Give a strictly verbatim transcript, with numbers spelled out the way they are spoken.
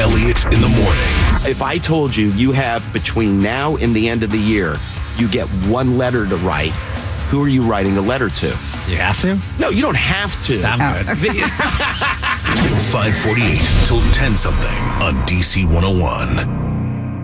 Elliott in the morning. If I told you you have between now and the end of the year, you get one letter to write, who are you writing a letter to? You have to? No, you don't have to. Damn Oh, good. five forty-eight till ten something on D C one oh one.